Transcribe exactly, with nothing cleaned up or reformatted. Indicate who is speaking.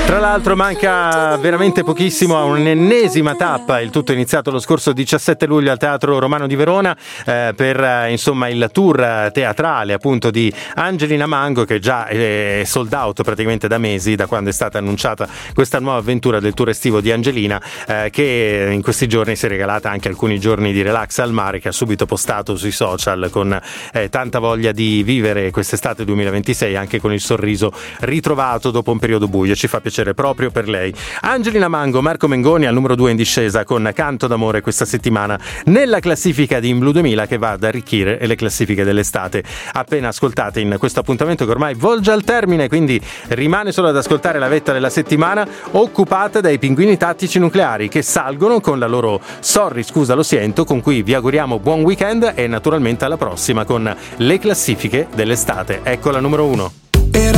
Speaker 1: Tra l'altro manca veramente pochissimo a un'ennesima tappa, il tutto è iniziato lo scorso diciassette luglio al Teatro Romano di Verona eh, per eh, insomma il tour teatrale appunto di Angelina Mango, che già è sold out praticamente da mesi, da quando è stata annunciata questa nuova avventura del tour estivo di Angelina, eh, che in questi giorni si è regalata anche alcuni giorni di relax al mare, che ha subito postato sui social con eh, tanta voglia di vivere quest'estate duemilaventisei anche con il sorriso ritrovato dopo un periodo buio. Ci fa piacere proprio per lei. Angelina Mango, Marco Mengoni al numero due in discesa con Canto d'amore questa settimana nella classifica di In Blu duemila, che va ad arricchire le classifiche dell'estate appena ascoltate in questo appuntamento che ormai volge al termine, quindi rimane solo ad ascoltare la vetta della settimana, occupata dai Pinguini Tattici Nucleari, che salgono con la loro Sorry scusa lo sento, con cui vi auguriamo buon weekend e naturalmente alla prossima con le classifiche dell'estate. Ecco la numero uno.
Speaker 2: Era